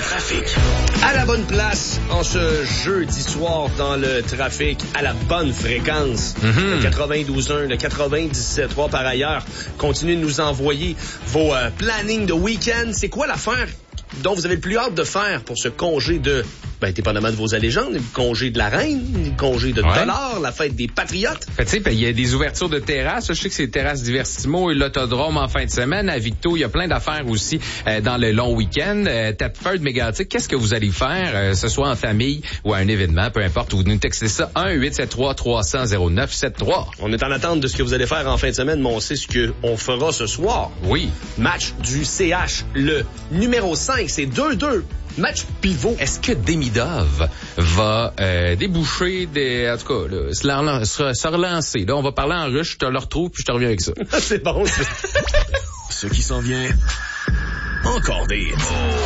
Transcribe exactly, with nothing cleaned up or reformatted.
trafic. À la bonne place, en ce jeudi soir, dans le trafic, à la bonne fréquence. Mm-hmm. Le quatre-vingt-douze un, le quatre-vingt-dix-sept trois par ailleurs. Continuez de nous envoyer vos euh, plannings de week-end. C'est quoi l'affaire dont vous avez le plus hâte de faire pour ce congé de... Ben, dépendamment de vos allégeances, le congé de la reine, le congé de ouais. dollars, la fête des patriotes. Tu sais, il y a des ouvertures de terrasses. Je sais que c'est terrasse Diversimo et l'autodrome en fin de semaine. À Victo, il y a plein d'affaires aussi euh, dans le long week-end. Euh, Thetford, Mégantic, qu'est-ce que vous allez faire, euh, ce soit en famille ou à un événement, peu importe. Vous nous textez ça, un huit sept trois trois cents zéro neuf sept trois. On est en attente de ce que vous allez faire en fin de semaine, mais on sait ce qu'on fera ce soir. Oui. Match du C H, le numéro cinq, c'est deux deux. Match pivot. Est-ce que Demidov va euh, déboucher des... En tout cas, là, se, relan- se, se relancer? Là, on va parler en russe, je te le retrouve, puis je te reviens avec ça. C'est bon, ça. Ce qui s'en vient, encore des hits.